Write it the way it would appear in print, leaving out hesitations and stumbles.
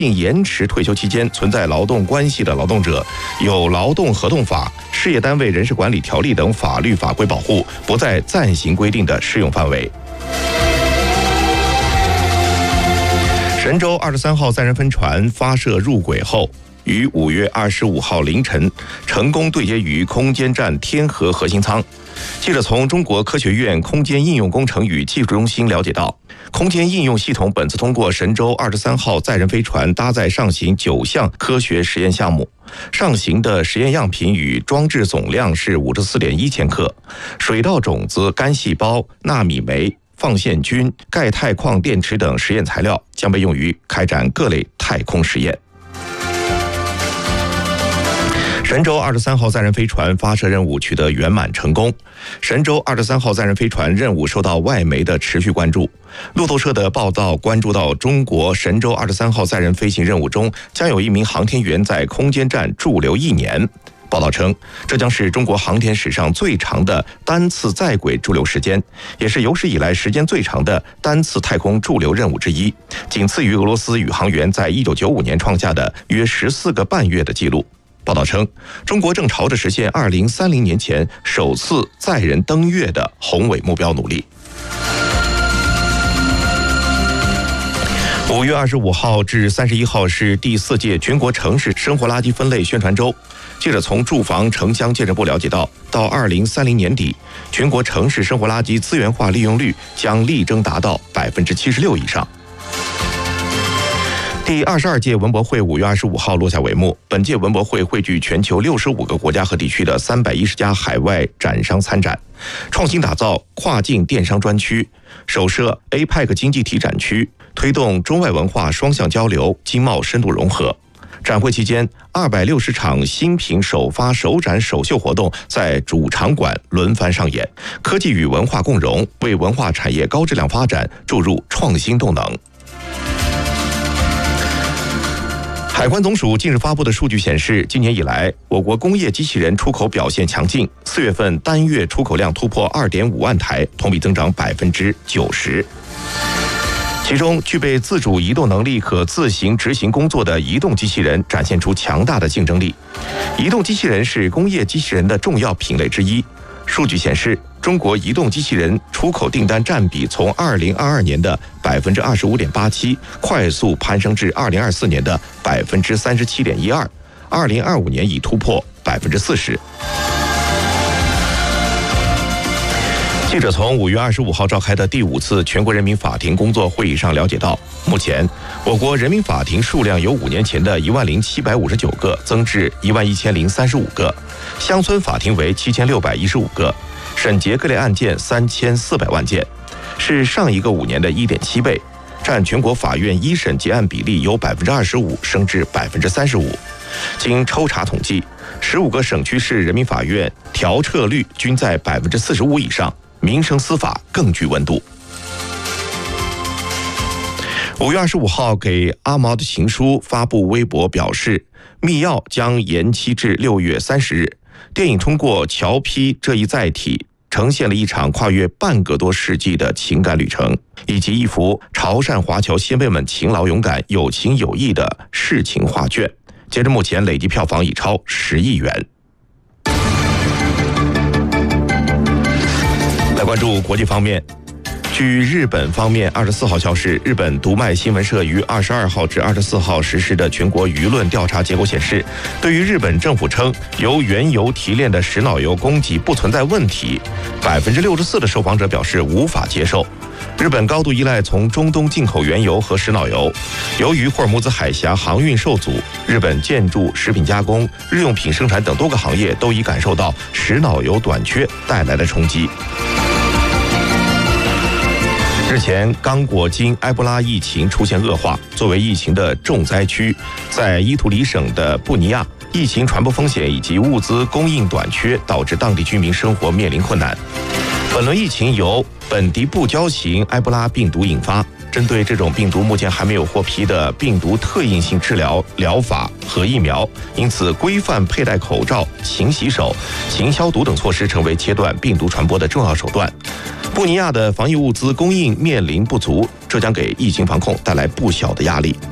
并延迟退休期间存在劳动关系的劳动者，有劳动合同法、事业单位人事管理条例等法律法规保护，不在暂行规定的适用范围。神舟23号载人飞船发射入轨后，于5月25号凌晨成功对接于空间站天河核心舱。记者从中国科学院空间应用工程与技术中心了解到，空间应用系统本次通过神舟23号载人飞船搭载上行9项科学实验项目，上行的实验样品与装置总量是54.1千克，水稻种子、干细胞、纳米酶、放线菌、钙钛矿电池等实验材料将被用于开展各类太空实验。神舟23号载人飞船发射任务取得圆满成功。神舟23号载人飞船任务受到外媒的持续关注。路透社的报道关注到，中国神舟23号载人飞行任务中将有1名航天员在空间站驻留1年。报道称，这将是中国航天史上最长的单次在轨驻留时间，也是有史以来时间最长的单次太空驻留任务之一，仅次于俄罗斯宇航员在1995年创下的约14个半月的记录。报道称，中国正朝着实现2030年前首次载人登月的宏伟目标努力。5月25号至31号是第4届全国城市生活垃圾分类宣传周。记者从住房城乡建设部了解到，2030年底，全国城市生活垃圾资源化利用率将力争达到76%以上。第22届文博会5月25号落下帷幕。本届文博会汇聚全球65个国家和地区的310家海外展商参展，创新打造跨境电商专区，首设 APEC 经济体展区，推动中外文化双向交流、经贸深度融合。展会期间，260场新品首发、首展、首秀活动在主场馆轮番上演，科技与文化共融，为文化产业高质量发展注入创新动能。海关总署近日发布的数据显示，今年以来，我国工业机器人出口表现强劲，4月份单月出口量突破2.5万台，同比增长90%。其中，具备自主移动能力、可自行执行工作的移动机器人展现出强大的竞争力。移动机器人是工业机器人的重要品类之一。数据显示，中国移动机器人出口订单占比从2022年的25.87%快速攀升至2024年的37.12%，2025年已突破40%。记者从5月25号召开的第5次全国人民法庭工作会议上了解到，目前我国人民法庭数量由5年前的10759个增至11035个，乡村法庭为7615个，审结各类案件3400万件，是上一个5年的1.7倍，占全国法院一审结案比例由25%升至35%。经抽查统计，15个省区市人民法院调撤率均在45%以上，民生司法更具温度。5月25号给阿毛的情书发布微博表示，密钥将延期至6月30日。电影通过桥批这一载体，呈现了一场跨越半个多世纪的情感旅程，以及一幅潮汕华侨先辈们勤劳勇敢、有情有义的世情画卷。截至目前，累计票房已超10亿元。来关注国际方面。据日本方面24号消息，日本读卖新闻社于22号至24号实施的全国舆论调查结果显示，对于日本政府称由原油提炼的石脑油供给不存在问题，64%的受访者表示无法接受。日本高度依赖从中东进口原油和石脑油，由于霍尔木兹海峡航运受阻，日本建筑、食品加工、日用品生产等多个行业都已感受到石脑油短缺带来的冲击。日前，刚果金埃博拉疫情出现恶化，作为疫情的重灾区，在伊图里省的布尼亚，疫情传播风险以及物资供应短缺，导致当地居民生活面临困难。本轮疫情由本地布胶型埃博拉病毒引发，针对这种病毒，目前还没有获批的病毒特应性治疗疗法和疫苗，因此规范佩戴口罩、勤洗手、勤消毒等措施成为切断病毒传播的重要手段。布尼亚的防疫物资供应面临不足，这将给疫情防控带来不小的压力。